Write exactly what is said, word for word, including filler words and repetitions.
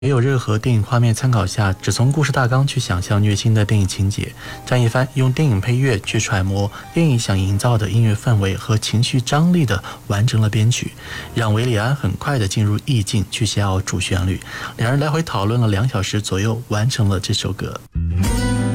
没有任何电影画面参考下，只从故事大纲去想象虐心的电影情节。张一帆用电影配乐去揣摩电影想营造的音乐氛围和情绪张力的完成了编曲，让韦礼安很快的进入意境去写好主旋律。两人来回讨论了两小时左右，完成了这首歌。